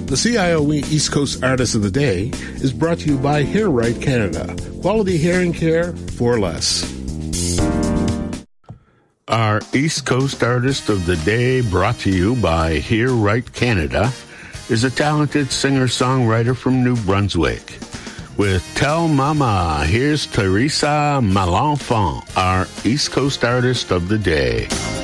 The CIOE East Coast Artist of the Day is brought to you by Hair Right Canada. Quality hearing care for less. Our East Coast Artist of the Day, brought to you by Hear Right Canada, is a talented singer-songwriter from New Brunswick. With Tell Mama, here's Teresa Malenfant, our East Coast Artist of the Day.